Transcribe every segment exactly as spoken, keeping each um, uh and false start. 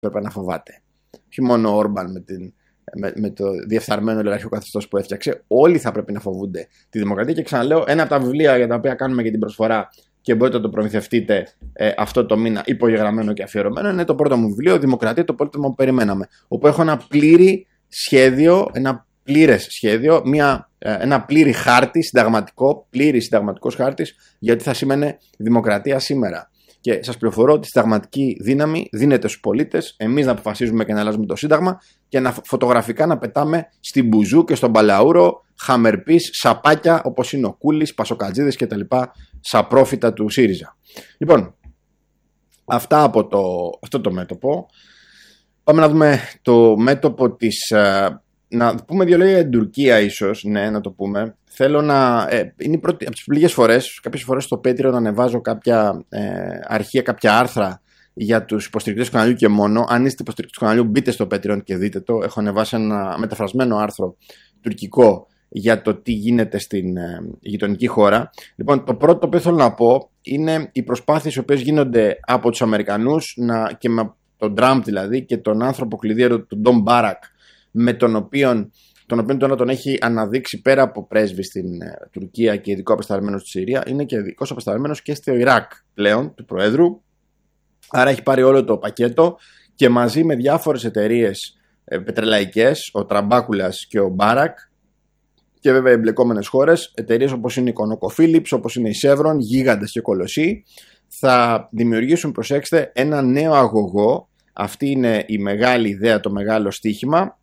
πρέπει να φοβάται. Όχι μόνο ο Όρμπαν με, την, με, με το διεφθαρμένο ολιγαρχικό καθεστώς που έφτιαξε. Όλοι θα πρέπει να φοβούνται τη δημοκρατία. Και ξαναλέω, ένα από τα βιβλία για τα οποία κάνουμε και την προσφορά και μπορείτε να το προμηθευτείτε ε, αυτό το μήνα, υπογεγραμμένο και αφιερωμένο, είναι το πρώτο μου βιβλίο, Δημοκρατία, το πολίτευμα που περιμέναμε. Όπου έχω ένα πλήρη σχέδιο, ένα πλήρες σχέδιο, μια, ε, ένα πλήρη χάρτη συνταγματικό, πλήρη συνταγματικός χάρτης για τι θα σήμαινε δημοκρατία σήμερα. Και σας πληροφορώ ότι η συνταγματική δύναμη δίνεται στους πολίτες, εμείς να αποφασίζουμε και να αλλάζουμε το Σύνταγμα και να φωτογραφικά να πετάμε στην Μπουζού και στον Παλαούρο χαμερπής, σαπάκια όπως είναι ο Κούλης, Πασοκατζίδες και τα λοιπά σαπρόφητα του ΣΥΡΙΖΑ. Λοιπόν, αυτά από το, αυτό το μέτωπο. Πάμε να δούμε το μέτωπο της... Να πούμε δύο λόγια για την Τουρκία ίσως, ναι, να το πούμε. Θέλω να... Ε, είναι η πρώτη, από τις λίγες φορές, κάποιες φορές στο Patreon ανεβάζω κάποια ε, αρχεία, κάποια άρθρα για τους υποστηρικτές του καναλιού και μόνο. Αν είστε υποστηρικτές του καναλιού, μπείτε στο Patreon και δείτε το. Έχω ανεβάσει ένα μεταφρασμένο άρθρο τουρκικό για το τι γίνεται στην ε, γειτονική χώρα. Λοιπόν, το πρώτο που θέλω να πω είναι οι προσπάθειες οι οποίες γίνονται από τους Αμερικανούς να, και με τον Τραμπ δηλαδή και τον άνθρωπο κλειδί του Ντον Μπάρακ, με τον οποίο, τον οποίο τώρα τον έχει αναδείξει πέρα από πρέσβη στην ε, Τουρκία και ειδικό απεσταλμένος στη Συρία, είναι και ειδικό απεσταλμένος και στο Ιράκ πλέον του Προέδρου. Άρα έχει πάρει όλο το πακέτο και μαζί με διάφορες εταιρείες ε, πετρελαϊκές, ο Τραμπάκουλας και ο Μπάρακ και βέβαια εμπλεκόμενες χώρες, εταιρείες όπως είναι η ConocoPhillips, όπως είναι η Chevron, γίγαντες και κολοσσοί, θα δημιουργήσουν, προσέξτε, ένα νέο αγωγό. Αυτή είναι η μεγάλη ιδέα, το μεγάλο στοίχημα,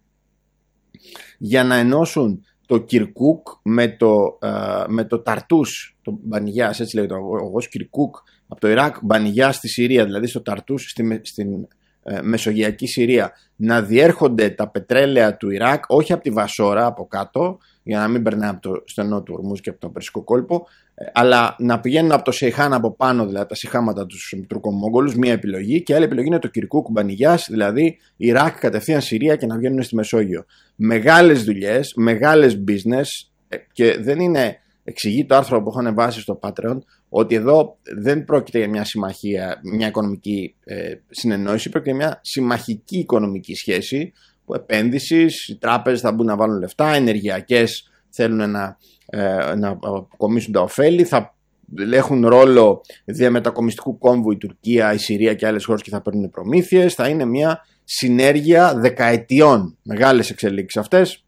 για να ενώσουν το Κιρκούκ με το, uh, με το Ταρτούς, το Μπανιγιάς, έτσι λέγεται, ο αγωγός Κιρκούκ από το Ιράκ, Μπανιγιάς στη Συρία, δηλαδή στο Ταρτούς στη, στην uh, Μεσογειακή Συρία, να διέρχονται τα πετρέλαια του Ιράκ, όχι από τη Βασόρα, από κάτω, για να μην περνάει από το στενό του Ορμούζ και από τον Περσικό κόλπο, αλλά να πηγαίνουν από το Σεϊχάν από πάνω, δηλαδή τα σιχάματα τους Τουρκομόγγολους, μία επιλογή, και άλλη επιλογή είναι το Κιρκούκ Μπανιγιάς, δηλαδή Ιράκ κατευθείαν Συρία και να βγαίνουν στη Μεσόγειο. Μεγάλες δουλειές, μεγάλες business, και δεν είναι, εξηγεί το άρθρο που έχω ανεβάσει στο Patreon, ότι εδώ δεν πρόκειται για μια συμμαχία, μια οικονομική ε, συνεννόηση, πρόκειται για μια συμμαχική οικονομική σχέση, που επένδυσης, οι τράπεζες θα μπουν να βάλουν λεφτά, ενεργειακές θέλουν να, ε, να αποκομίσουν τα ωφέλη, θα έχουν ρόλο διαμετακομιστικού κόμβου η Τουρκία, η Συρία και άλλες χώρες και θα παίρνουν προμήθειες. Θα είναι μια συνέργεια δεκαετιών, μεγάλες εξελίξεις αυτές.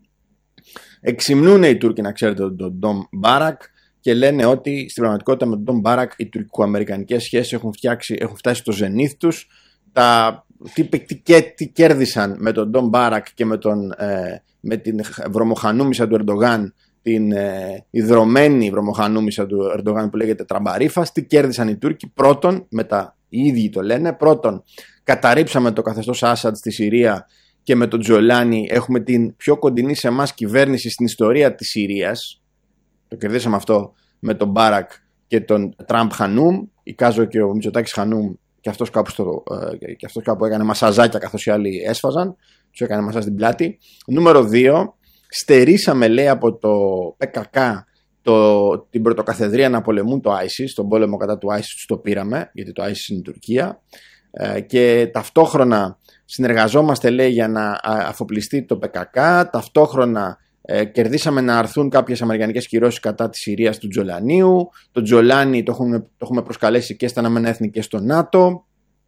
Εξυμνούν οι Τούρκοι, να ξέρετε, τον Ντον Μπάρακ και λένε ότι στην πραγματικότητα με τον Ντον Μπάρακ οι τουρκοαμερικανικές σχέσεις έχουν, φτιάξει, έχουν φτάσει στο ζενήθ τους. Τα, τι, τι, τι κέρδισαν με τον Ντον Μπάρακ και με, τον, ε, με την βρωμοχανούμισσα του Ερντογάν, την ε, ιδρωμένη βρωμοχανούμισσα του Ερντογάν που λέγεται Τραμπαρίφας, τι κέρδισαν οι Τούρκοι? Πρώτον, μετά οι ίδιοι το λένε, πρώτον καταρρίψαμε το καθεστώς Άσαντ στη Συρία και με τον Τζολάνι έχουμε την πιο κοντινή σε εμάς κυβέρνηση στην ιστορία της Συρίας. Το κερδίσαμε αυτό με τον Μπάρακ και τον Τραμπ Χανούμ, η Κάζο και ο Μητσοτάκης Χανούμ, και αυτός κάπου, στο, ε, και αυτός κάπου έκανε μασαζάκια καθώς οι άλλοι έσφαζαν, τους έκανε μασάζ στην πλάτη. Νούμερο δύο, στερήσαμε, λέει, από το ΠΚΚ το, την πρωτοκαθεδρία να πολεμούν το άισις, τον πόλεμο κατά του άισις τους το πήραμε, γιατί το άισις είναι η Τουρκία, ε, και ταυτόχρονα συνεργαζόμαστε, λέει, για να αφοπλιστεί το ΠΚΚ, ταυτόχρονα ε, κερδίσαμε να αρθούν κάποιες αμερικανικές κυρώσεις κατά της Συρίας του Τζολανίου, το Τζολάνι το έχουμε, το έχουμε προσκαλέσει και στα Ηνωμένα Έθνη και στο ΝΑΤΟ.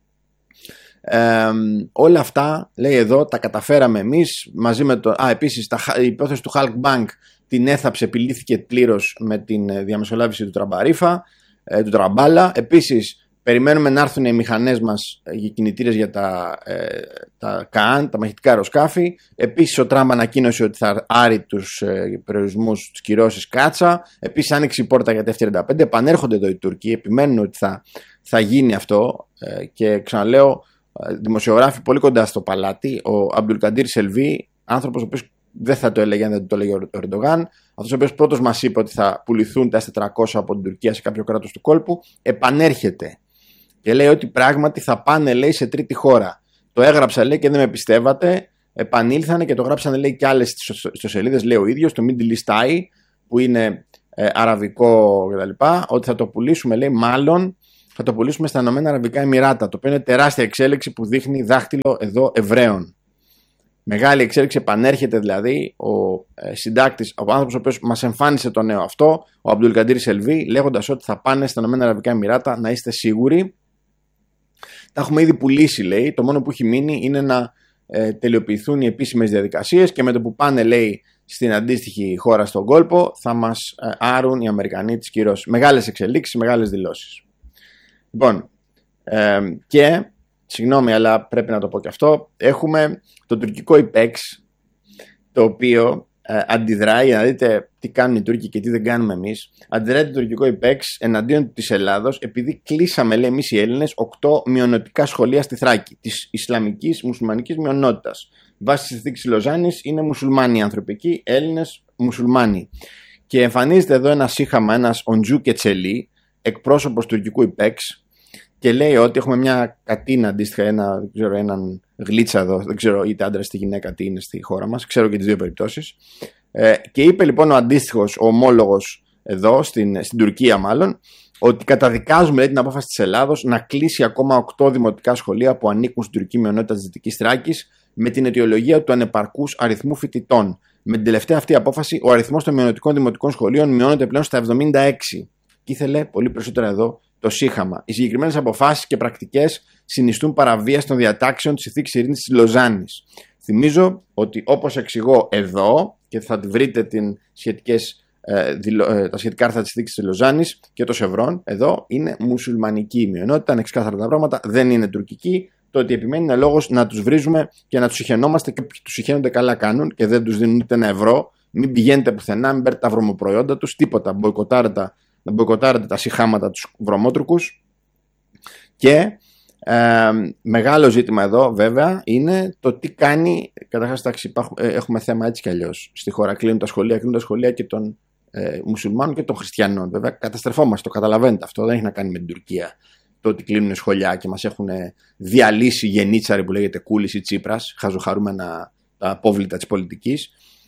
Ε, όλα αυτά, λέει εδώ, τα καταφέραμε εμείς μαζί με το... Α, επίσης τα, η υπόθεση του Halk Bank την έθαψε, επιλύθηκε πλήρως με την διαμεσολάβηση του Τραμπαρίφα, ε, του Τραμπάλα. Επίσης περιμένουμε να έρθουν οι μηχανές μας για κινητήρες για τα, ε, τα ΚΑΑΝ, τα μαχητικά αεροσκάφη. Επίσης ο Τραμπ ανακοίνωσε ότι θα άρει τους ε, περιορισμούς, τους κυρώσεις κάτσα. Επίσης άνοιξε η πόρτα για τα εφ τριάντα πέντε. Επανέρχονται εδώ οι Τούρκοι, επιμένουν ότι θα, θα γίνει αυτό, ε, και ξαναλέω, δημοσιογράφοι πολύ κοντά στο παλάτι, ο Αμπτουλκαντήρ Σελβί, άνθρωπος ο οποίος δεν θα το έλεγε αν δεν το έλεγε ο Ερντογάν, αυτός ο οποίος πρώτος μας είπε ότι θα πουληθούν τα ες τετρακόσια από την Τουρκία σε κάποιο κράτος του κόλπου, επανέρχεται και λέει ότι πράγματι θα πάνε, λέει, σε τρίτη χώρα. Το έγραψα, λέει, και δεν με πιστεύατε, επανήλθανε και το γράψανε, λέει, και άλλες ιστοσελίδες, λέει ο ίδιος, το Middle East Eye, που είναι ε, αραβικό κτλ., ότι θα το πουλήσουμε, λέει, μάλλον θα το πουλήσουμε στα Ηνωμένα Αραβικά Εμιράτα, το οποίο είναι τεράστια εξέλιξη που δείχνει δάχτυλο εδώ Εβραίων. Μεγάλη εξέλιξη, επανέρχεται δηλαδή ο ε, συντάκτης, ο άνθρωπος ο οποίος μας εμφάνισε το νέο αυτό, ο Αμπτουλκαντήρ Σελβί, λέγοντας ότι θα πάνε στα Ηνωμένα Αραβικά Εμιράτα, να είστε σίγουροι. Τα έχουμε ήδη πουλήσει, λέει. Το μόνο που έχει μείνει είναι να ε, τελειοποιηθούν οι επίσημες διαδικασίες και με το που πάνε, λέει, στην αντίστοιχη χώρα στον κόλπο, θα μας ε, άρουν οι Αμερικανοί τις κυρώσεις. Μεγάλες εξελίξεις, μεγάλες δηλώσεις. Λοιπόν, ε, και, συγγνώμη, αλλά πρέπει να το πω και αυτό, έχουμε το τουρκικό ΙΠΕΞ, το οποίο ε, αντιδράει, για να δείτε τι κάνουν οι Τούρκοι και τι δεν κάνουμε εμείς. Αντιδράει το τουρκικό ΙΠΕΞ εναντίον της Ελλάδος, επειδή κλείσαμε, λέει, εμείς οι Έλληνες, οκτώ μειονοτικά σχολεία στη Θράκη, της Ισλαμικής μουσουλμανικής μειονότητας. Βάσει της συνθήκης Λοζάνης είναι μουσουλμάνοι ανθρωπικοί, Έλληνες μουσουλμάνοι. Και εμφανίζεται εδώ ένα σύγχαμα, ένας Οντζού Κετσελή, εκπρόσωπος τουρκικού ΙΠΕΞ, και λέει ότι έχουμε μια κατίνα αντίστοιχα, ένα, δεν ξέρω, έναν γλίτσα εδώ, δεν ξέρω είτε άντρα είτε γυναίκα τι είναι στη χώρα μας, ξέρω και τις δύο περιπτώσεις. Ε, και είπε λοιπόν ο αντίστοιχος, ο ομόλογος εδώ, στην, στην Τουρκία μάλλον, ότι καταδικάζουμε, λέει, την απόφαση της Ελλάδος να κλείσει ακόμα οκτώ δημοτικά σχολεία που ανήκουν στην τουρκική μειονότητα της Δυτικής Θράκης με την αιτιολογία του ανεπαρκούς αριθμού φοιτητών. Με την τελευταία αυτή απόφαση, ο αριθμός των μειονοτικών δημοτικών σχολείων μειώνεται πλέον στα εβδομήντα έξι. Και ήθελε πολύ περισσότερα εδώ το σύγχαμα. Οι συγκεκριμένες αποφάσεις και πρακτικές συνιστούν παραβίαση των διατάξεων της Συνθήκης Ειρήνης της Λοζάνης. Θυμίζω ότι, όπως εξηγώ εδώ, και θα τη βρείτε την σχετικές, ε, δηλω, ε, τα σχετικά άρθρα της Συνθήκης της Λοζάνης και το Σευρών, εδώ είναι μουσουλμανική η μειονότητα, είναι ξεκάθαρα τα πράγματα, δεν είναι τουρκική. Το ότι επιμένει είναι λόγος να τους βρίζουμε και να τους συχαινόμαστε, και τους συχαίνονται καλά κάνουν και δεν τους δίνουν ούτε ένα ευρώ. Μην πηγαίνετε πουθενά, μην παίρνετε τα βρωμοπροϊόντα τους, τίποτα. Μποϊκοτάρετε, να μποϊκοτάρετε τα συχάματα τους βρωμότουρκους. Και ε, μεγάλο ζήτημα εδώ βέβαια είναι το τι κάνει. Καταρχάς, εντάξει, έχουμε θέμα έτσι κι αλλιώς στη χώρα. Κλείνουν τα σχολεία, κλείνουν τα σχολεία και των ε, μουσουλμάνων και των χριστιανών. Βέβαια, καταστρεφόμαστε, το καταλαβαίνετε αυτό. Δεν έχει να κάνει με την Τουρκία. Το ότι κλείνουν σχολιά και μας έχουν διαλύσει γενίτσαροι που λέγεται Κούλης ή Τσίπρας, χαζοχαρούμενα τα απόβλητα της πολιτικής.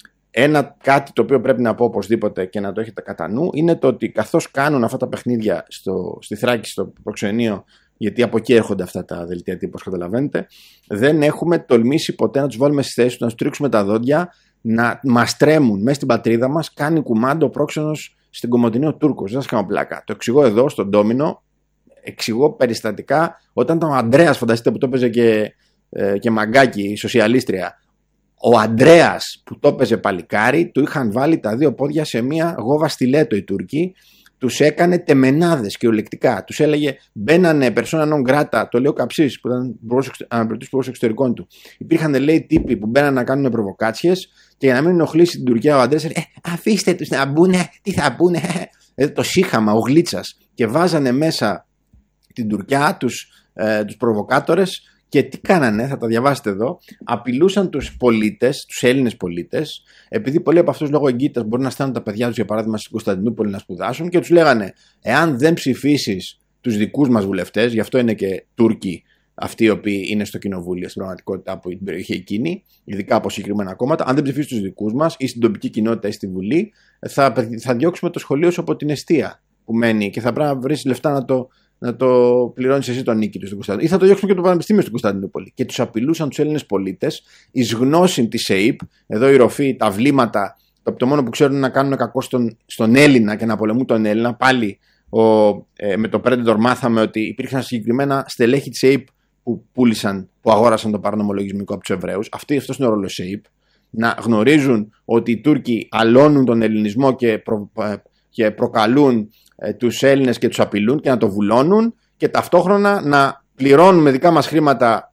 Ένα κάτι το οποίο πρέπει να πω οπωσδήποτε και να το έχετε κατά νου είναι το ότι καθώς κάνουν αυτά τα παιχνίδια στο, στη Θράκη, στο προξενείο, γιατί από εκεί έρχονται αυτά τα δελτία τύπου, όπως καταλαβαίνετε, δεν έχουμε τολμήσει ποτέ να τους βάλουμε στη θέση του, να τους τρίξουμε τα δόντια, να μας τρέμουν μέσα στην πατρίδα μας. Κάνει κουμάντο ο πρόξενος στην Κομοτηνή ο Τούρκος. Δεν σας κάνω πλάκα. Το εξηγώ εδώ στον Ντόμινο. Εξηγώ περιστατικά όταν ήταν ο Ανδρέας, φανταστείτε, που το έπαιζε και, ε, και μαγκάκι, η σοσιαλίστρια. Ο Ανδρέας που το έπαιζε παλικάρι, του είχαν βάλει τα δύο πόδια σε μία γόβα στιλέτο οι Τούρκοι. Τους έκανε τεμενάδες κυριολεκτικά. Τους έλεγε, μπαίνανε persona non grata, το λέει ο Καψής, που ήταν αναπληρωτής υπουργός εξωτερικών του. Υπήρχαν, λέει, τύποι που μπαίνανε να κάνουν προβοκάτσιες και για να μην ενοχλήσει την Τουρκία ο Ανδρέας έλεγε, ε, αφήστε τους να μπουνε, τι θα μπουνε. Ε, το σύγχαμα, ο Γλίτσας. Και βάζανε μέσα την Τουρκιά, τους, ε, τους προβοκάτορες, και τι κάνανε, θα τα διαβάσετε εδώ, απειλούσαν τους πολίτες, τους Έλληνες πολίτες, επειδή πολλοί από αυτούς λόγω εγκύτητας μπορεί να στέλνουν τα παιδιά τους, για παράδειγμα, στην Κωνσταντινούπολη να σπουδάσουν, και τους λέγανε, εάν δεν ψηφίσεις τους δικούς μας βουλευτές, γι' αυτό είναι και Τούρκοι αυτοί οι οποίοι είναι στο κοινοβούλιο στην πραγματικότητα από την περιοχή εκείνη, ειδικά από συγκεκριμένα κόμματα, αν δεν ψηφίσεις τους δικούς μας ή στην τοπική κοινότητα ή στη Βουλή, θα, θα διώξουμε το σχολείο σου από την εστία που μένει και θα πρέπει να βρεις λεφτά να το. να το πληρώνεις εσύ τον νίκη του στην Κωνσταντινούπολη. Ή θα το διώξουμε και το Πανεπιστήμιο στην Κωνσταντινούπολη. Και τους απειλούσαν τους Έλληνες πολίτες εις γνώση της ΕΕΠ, εδώ η ροφή, τα βλήματα, το, το μόνο που ξέρουν να κάνουν κακό στον, στον Έλληνα και να πολεμούν τον Έλληνα. Πάλι ο, ε, με το Predator μάθαμε ότι υπήρχαν συγκεκριμένα στελέχη της ΕΕΠ που πούλησαν, που αγόρασαν το παράνομο λογισμικό από τους Εβραίους. Αυτό είναι ο ρόλος της ΕΕΠ. Να γνωρίζουν ότι οι Τούρκοι αλώνουν τον ελληνισμό και, προ, και προκαλούν τους Έλληνες και τους απειλούν και να το βουλώνουν, και ταυτόχρονα να πληρώνουν με δικά μας χρήματα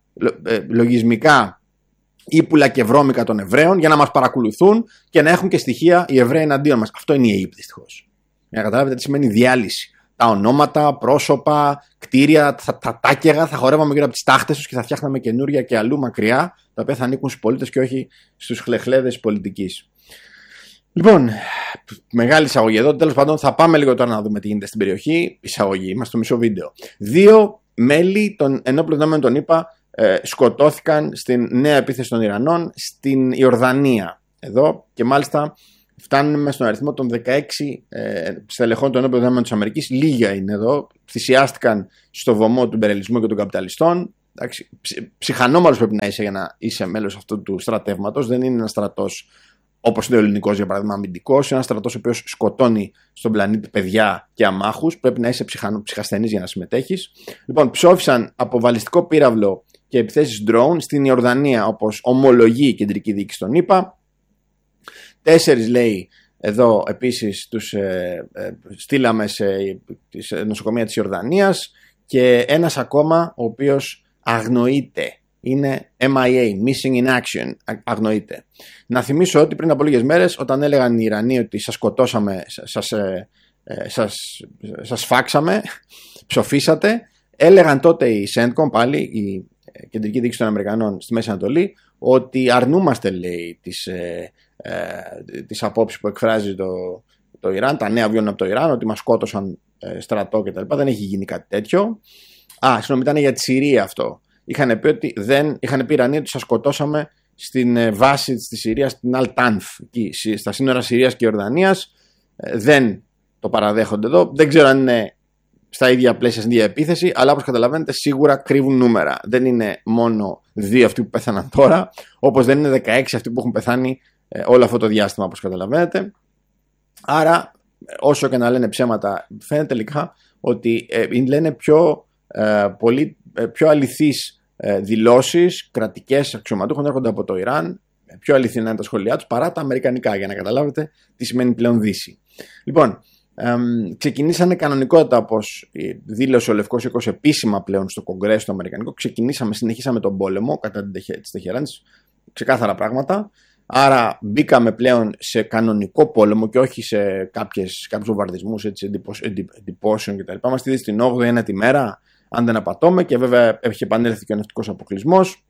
λογισμικά ύπουλα και βρώμικα των Εβραίων για να μας παρακολουθούν και να έχουν και στοιχεία οι Εβραίοι εναντίον μας. Αυτό είναι η ΕΕΠ, δυστυχώς. Για να καταλάβετε τι σημαίνει διάλυση. Τα ονόματα, πρόσωπα, κτίρια, τα, τα τάκεγα θα χορεύαμε γύρω από τις τάχτες τους και θα φτιάχναμε καινούρια και αλλού μακριά, τα οποία θα ανήκουν στους πολίτες και όχι στους χλεχλέδες πολιτικής. Λοιπόν, μεγάλη εισαγωγή εδώ. Τέλος πάντων, θα πάμε λίγο τώρα να δούμε τι γίνεται στην περιοχή. Εισαγωγή, είμαστε στο μισό βίντεο. Δύο μέλη των ενόπλων δυνάμεων των ΗΠΑ ε, σκοτώθηκαν στην νέα επίθεση των Ιρανών στην Ιορδανία. Εδώ, και μάλιστα φτάνουμε στον αριθμό των δεκαέξι ε, στελεχών των όπλων δυνάμεων της Αμερικής. Λίγα είναι εδώ. Θυσιάστηκαν στο βωμό του υπερελισμού και των καπιταλιστών. Ψυχανόμαλος πρέπει να είσαι για να είσαι μέλος αυτού του στρατεύματος. Δεν είναι ένας στρατός όπως είναι ο ελληνικός, για παράδειγμα, αμυντικός. Είναι ένας στρατός ο οποίος σκοτώνει στον πλανήτη παιδιά και αμάχους. Πρέπει να είσαι ψυχασθενής για να συμμετέχεις. Λοιπόν, ψόφισαν από βαλιστικό πύραυλο και επιθέσεις drone στην Ιορδανία, όπως ομολογεί η κεντρική διοίκηση των ΗΠΑ. Τέσσερις, λέει εδώ, επίσης τους ε, ε, στείλαμε σε, σε νοσοκομεία της Ιορδανίας, και ένας ακόμα ο οποίος αγνοείται. Είναι εμ άι έι, Missing in Action, αγνοείται. Να θυμίσω ότι πριν από λίγες μέρες, όταν έλεγαν οι Ιρανοί ότι σας σκοτώσαμε, σας, ε, ε, σας, σας φάξαμε, ψοφήσατε, έλεγαν τότε οι CENTCOM, πάλι η κεντρική διοίκηση των Αμερικανών στη Μέση Ανατολή, ότι αρνούμαστε, λέει, τις, ε, ε, τις απόψεις που εκφράζει το, το Ιράν, τα νέα βιώνουν από το Ιράν, ότι μας σκότωσαν ε, στρατό κτλ. Δεν έχει γίνει κάτι τέτοιο. Α, συγγνώμη, ήταν για τη Συρία αυτό. Είχαν πει, ότι δεν, είχαν πει οι Ιρανοί ότι σας σκοτώσαμε στην ε, βάση της Συρίας, στην Αλ-Τάνφ, στα σύνορα Συρίας και Ιορδανίας. Ε, δεν το παραδέχονται εδώ. Δεν ξέρω αν είναι στα ίδια πλαίσια, στην ίδια επίθεση, αλλά όπως καταλαβαίνετε σίγουρα κρύβουν νούμερα. Δεν είναι μόνο δύο αυτοί που πέθαναν τώρα, όπως δεν είναι δεκαέξι αυτοί που έχουν πεθάνει ε, όλο αυτό το διάστημα, όπως καταλαβαίνετε. Άρα, όσο και να λένε ψέματα, φαίνεται τελικά ότι ε, λένε πιο, ε, πολύ, ε, πιο αληθείς ε, δηλώσεις κρατικές αξιωματούχων έρχονται από το Ιράν, πιο αληθινά είναι τα σχόλιά τους παρά τα αμερικανικά, για να καταλάβετε τι σημαίνει πλέον Δύση. Λοιπόν, ε, ξεκινήσανε κανονικότητα, όπως δήλωσε ο Λευκός Οίκος επίσημα πλέον στο Κογκρέσο το Αμερικανικό. Ξεκινήσαμε, συνεχίσαμε τον πόλεμο κατά της Τεχεράνης, ξεκάθαρα πράγματα. Άρα μπήκαμε πλέον σε κανονικό πόλεμο και όχι σε κάποιες, κάποιους βομβαρδισμούς εντυπώσεων κτλ. Είμαστε ήδη στην όγδοη ένατη μέρα, αν δεν απατώμε, και βέβαια έχει επανέλθει και ο ναυτικός αποκλεισμός.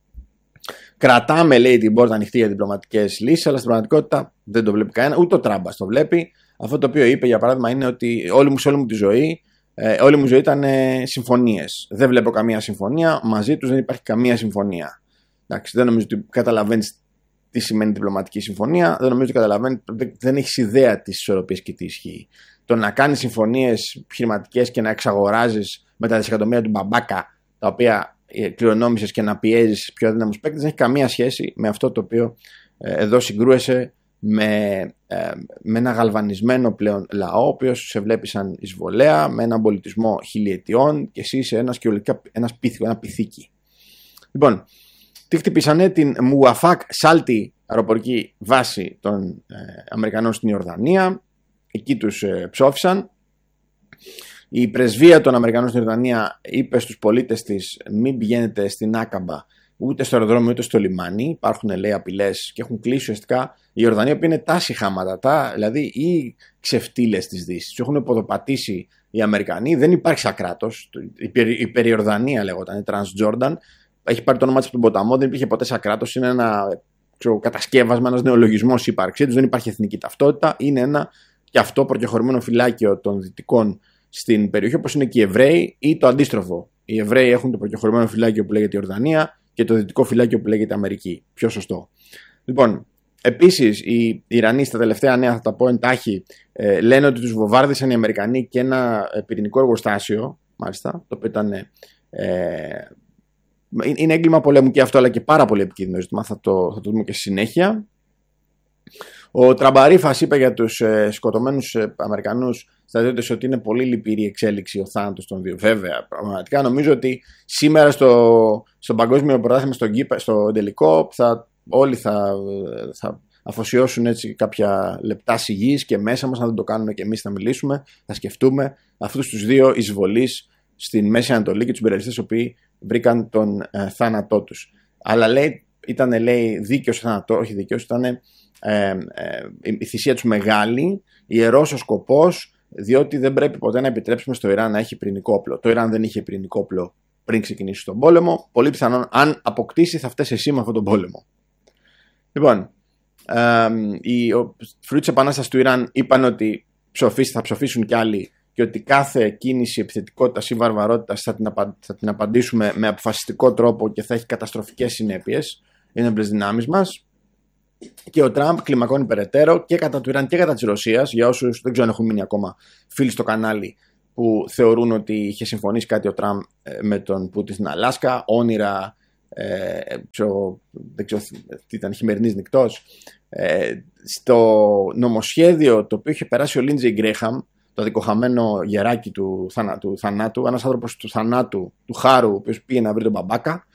Κρατάμε, λέει, την πόρτα ανοιχτή για διπλωματικές λύσεις, αλλά στην πραγματικότητα δεν το βλέπει κανένα, ούτε ο Τράμπας το βλέπει. Αυτό το οποίο είπε, για παράδειγμα, είναι ότι όλη μου, σε όλη μου τη ζωή, ε, όλη μου ζωή ήταν ε, συμφωνίες. Δεν βλέπω καμία συμφωνία, μαζί τους δεν υπάρχει καμία συμφωνία. Εντάξει, δεν νομίζω ότι καταλαβαίνεις τι σημαίνει διπλωματική συμφωνία, δεν νομίζω ότι καταλαβαίνει, δεν έχει ιδέα τη ισορροπία και τι ισχύει. Το να κάνει συμφωνίες επιχειρηματικές και να εξαγοράζεις με τα δισεκατομμύρια του μπαμπάκα, τα οποία κληρονόμησες, και να πιέζεις πιο αδύναμους παίκτες, δεν έχει καμία σχέση με αυτό το οποίο ε, εδώ συγκρούεσαι με, ε, με ένα γαλβανισμένο πλέον λαό, ο οποίος σε βλέπει σαν εισβολέα, με έναν πολιτισμό χιλιετιών, και εσύ είσαι ένας, ένας πίθηκο, ένα πυθίκι. Λοιπόν, τι χτυπήσανε? Την Μουαφάκ Σάλτι αεροπορική βάση των ε, Αμερικανών στην Ιορδανία. Εκεί τους ε, ψόφισαν. Η πρεσβεία των Αμερικανών στην Ιορδανία είπε στους πολίτες της: μην πηγαίνετε στην Άκαμπα, ούτε στο αεροδρόμιο ούτε στο λιμάνι. Υπάρχουν, λέει, απειλές, και έχουν κλείσει ουσιαστικά η Ιορδανία, που είναι τα σιχάματα, τα, δηλαδή οι ξεφτύλες της Δύσης. Τους έχουν ποδοπατήσει οι Αμερικανοί. Δεν υπάρχει σαν κράτος. Η Περιορδανία λέγονταν, η Transjordan. Έχει πάρει το όνομα της από τον ποταμό, δεν υπήρχε ποτέ σαν κράτος. Είναι ένα, ξέρω, κατασκεύασμα, ένας νεολογισμός ύπαρξή τους. Δεν υπάρχει εθνική ταυτότητα. Είναι ένα και αυτό προκεχωρημένο φυλάκιο των δυτικών στην περιοχή, όπως είναι και οι Εβραίοι, ή το αντίστροφο. Οι Εβραίοι έχουν το προκεχωρημένο φυλάκιο που λέγεται Ιορδανία και το δυτικό φυλάκιο που λέγεται Αμερική. Πιο σωστό. Λοιπόν, επίσης οι Ιρανοί, στα τελευταία νέα, θα τα πω εντάχει, ε, λένε ότι τους βομβάρδισαν οι Αμερικανοί και ένα πυρηνικό εργοστάσιο, μάλιστα, το οποίο ήταν. Ε, Είναι έγκλημα πολέμου και αυτό, αλλά και πάρα πολύ επικίνδυνο ζήτημα. Θα το, θα το δούμε και στη συνέχεια. Ο Τραμπαρίφας είπε για τους ε, σκοτωμένους ε, Αμερικανούς στρατιώτες ότι είναι πολύ λυπηρή εξέλιξη ο θάνατος των δύο. Βέβαια, πραγματικά νομίζω ότι σήμερα στο, στο παγκόσμιο πρωτάθλημα, στο, στο τελικό, θα, όλοι θα, θα αφοσιώσουν έτσι κάποια λεπτά σιγής και μέσα μας, αν δεν το κάνουμε και εμείς θα μιλήσουμε, θα σκεφτούμε αυτούς τους δύο εισβολείς στην Μέση Ανατολή και τους υπερελιστές, οι οποίοι βρήκαν τον ε, θάνατό τους. Αλλά λέει, ήταν, λέει, δίκαιος ο θάνατος, όχι δίκαιος, ήταν ε, ε, η θυσία τους μεγάλη, ιερός ο σκοπός, διότι δεν πρέπει ποτέ να επιτρέψουμε στο Ιράν να έχει πυρηνικό όπλο. Το Ιράν δεν είχε πυρηνικό όπλο πριν ξεκινήσει τον πόλεμο. Πολύ πιθανόν, αν αποκτήσει, θα φταίει εσύ με αυτόν τον πόλεμο. Λοιπόν, ε, οι φρουροί της Επανάστασης του Ιράν είπαν ότι ψοφίσει, θα ψοφήσουν κι άλλοι, και ότι κάθε κίνηση επιθετικότητας ή βαρβαρότητας θα την, απα... θα την απαντήσουμε με αποφασιστικό τρόπο και θα έχει καταστροφικές συνέπειες. Είναι εμπλες δυνάμεις μας. Και ο Τραμπ κλιμακώνει περαιτέρω και κατά του Ιράν και κατά της Ρωσίας. Για όσους δεν ξέρω αν έχουν μείνει ακόμα φίλοι στο κανάλι που θεωρούν ότι είχε συμφωνήσει κάτι ο Τραμπ με τον Πούτιν στην Αλάσκα, όνειρα, ε, ξέρω, δεν ξέρω τι ήταν, χειμερινής νυχτός. Ε, στο νομοσχέδιο το οποίο είχε περάσει ο Λίντζεϊ Γκρέχαμ, το δικοχαμένο γεράκι του, θανα, του θανάτου, ένας άνθρωπος του θανάτου, του χάρου, ο οποίος πήγε να βρει τον μπαμπάκα,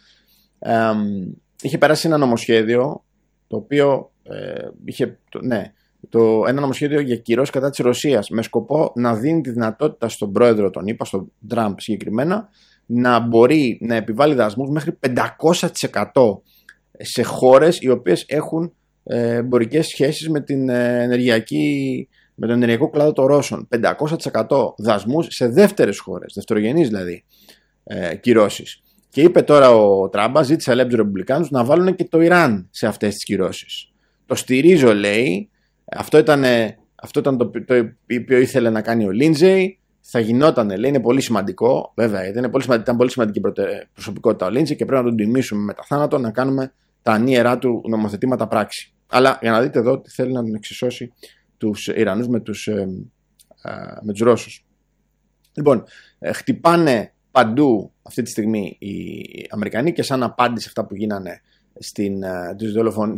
ε, είχε περάσει ένα νομοσχέδιο το οποίο ε, είχε, το, ναι, το, ένα νομοσχέδιο για κυρώσεις κατά της Ρωσίας, με σκοπό να δίνει τη δυνατότητα στον πρόεδρο, τον είπα, στον Τραμπ συγκεκριμένα, να μπορεί να επιβάλλει δασμούς μέχρι πεντακόσια τοις εκατό σε χώρες οι οποίες έχουν ε, εμπορικές σχέσεις με, την, ε, ενεργειακή, με τον ενεργειακό κλάδο των Ρώσων. πεντακόσια τοις εκατό δασμούς σε δεύτερες χώρες, δευτερογενείς δηλαδή ε, κυρώσεις. Και είπε τώρα ο Τραμπ, ζήτησε ελεύθερους ρεπουμπλικάνους να βάλουν και το Ιράν σε αυτές τις κυρώσεις. Το στηρίζω, λέει. Αυτό ήταν, αυτό ήταν το, το οποίο ήθελε να κάνει ο Λίντζεϊ. Θα γινόταν, λέει, είναι πολύ σημαντικό. Βέβαια, ήταν πολύ, σημαντικό, ήταν πολύ σημαντική προσωπικότητα ο Λίντζεϊ και πρέπει να τον τιμήσουμε με τα θάνατο, να κάνουμε τα ανίερά του νομοθετήματα πράξη. Αλλά για να δείτε εδώ ότι θέλει να τον εξισώσει τους Ιρανούς με τους, ε, ε, με τους Ρώσους. Λοιπόν, ε, χτυπάνε παντού αυτή τη στιγμή οι Αμερικανοί και σαν απάντηση αυτά που γίνανε στην, τους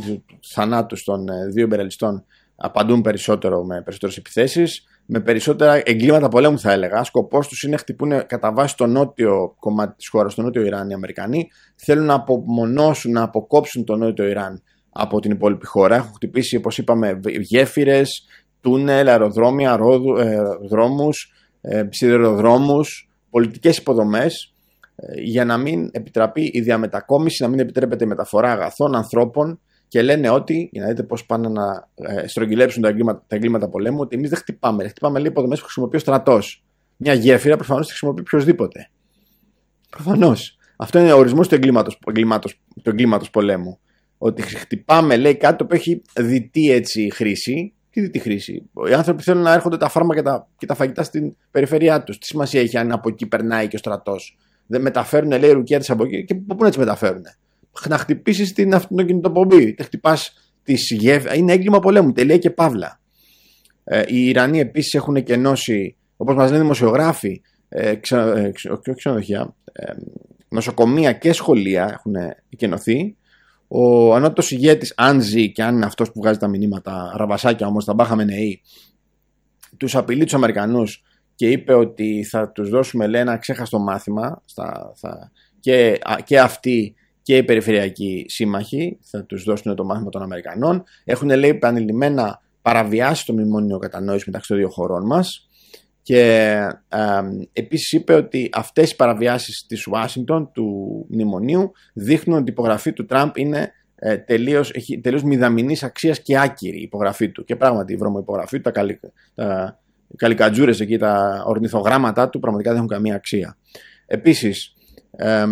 θανάτους των δύο υπερελιστών, απαντούν περισσότερο με περισσότερες επιθέσεις, με περισσότερα εγκλήματα πολέμου θα έλεγα. Σκοπός τους είναι να χτυπούν κατά βάση το νότιο κομμάτι της χώρας, το νότιο Ιράν. Οι Αμερικανοί θέλουν να απομονώσουν, να αποκόψουν το νότιο Ιράν από την υπόλοιπη χώρα. Έχουν χτυπήσει, όπως είπαμε, γέφυρες, τούνελ, αεροδρόμια, δρόμους, σιδηροδρόμους, πολιτικές υποδομές, για να μην επιτραπεί η διαμετακόμιση, να μην επιτρέπεται η μεταφορά αγαθών, ανθρώπων, και λένε ότι, για να δείτε πώς πάνε να στρογγυλέψουν τα εγκλήματα, τα εγκλήματα πολέμου, ότι εμείς δεν χτυπάμε. Χτυπάμε λίγο υποδομές που χρησιμοποιεί ο στρατός. Μια γέφυρα προφανώς τη χρησιμοποιεί οποιοδήποτε. Προφανώς. Αυτό είναι ο ορισμός του εγκλήματος, εγκλήματος, του εγκλήματος πολέμου. Ότι χτυπάμε, λέει, κάτι το οποίο έχει διτή έτσι χρήση. Τι διτή χρήση. Οι άνθρωποι θέλουν να έρχονται τα φάρμακα και τα, και τα φαγητά στην περιφέρειά τους. Τι σημασία έχει αν από εκεί περνάει και ο στρατός. Δεν μεταφέρουν, λέει, ρουκέτες από εκεί, και πού να τις μεταφέρουν. Να χτυπήσεις την αυτοκινητοπομπή. Τα χτυπάς τις γέφυρες. Είναι έγκλημα πολέμου. Τελεία και παύλα. Ε, οι Ιρανοί επίσης έχουν εκενώσει, όπως μας λένε δημοσιογράφοι, ε, ξε, ε, ξε, ξενοδοχεία, ε, νοσοκομεία και σχολεία έχουν εκενωθεί. Ο ανώτατος ηγέτης, αν ζει και αν είναι αυτός που βγάζει τα μηνύματα, ραβασάκια όμως, τα μπάχαμε νεοί, τους απειλεί τους Αμερικανούς και είπε ότι θα τους δώσουμε, λέει, ένα ξέχαστο μάθημα στα, θα, και, και αυτοί και οι περιφερειακοί σύμμαχοι θα τους δώσουν το μάθημα των Αμερικανών. Έχουν, λέει, επανειλημμένα παραβιάσει το μνημόνιο κατανόησης μεταξύ των δύο χωρών μας. Και ε, επίσης είπε ότι αυτές οι παραβιάσεις της Ουάσιγκτον του μνημονίου δείχνουν ότι η υπογραφή του Τραμπ είναι ε, τελείως, έχει τελείως μηδαμινής αξίας και άκυρη η υπογραφή του. Και πράγματι η βρωμοϋπογραφή του, τα, καλυ, τα καλικατζούρες εκεί, τα ορνηθογράμματα του πραγματικά δεν έχουν καμία αξία. Επίσης, ε,